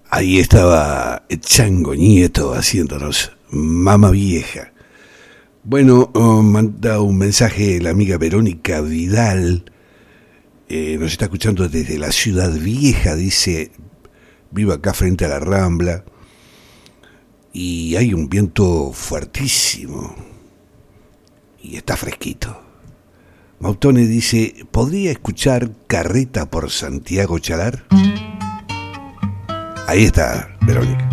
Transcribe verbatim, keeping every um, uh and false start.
Ahí estaba Chango Nieto haciéndonos Mama Vieja. Bueno, oh, manda un mensaje la amiga Verónica Vidal. Eh, nos está escuchando desde la Ciudad Vieja, dice, vivo acá frente a la Rambla. Y hay un viento fuertísimo. Y está fresquito. Mautone dice, ¿podría escuchar Carreta por Santiago Chalar? Ahí está, Verónica.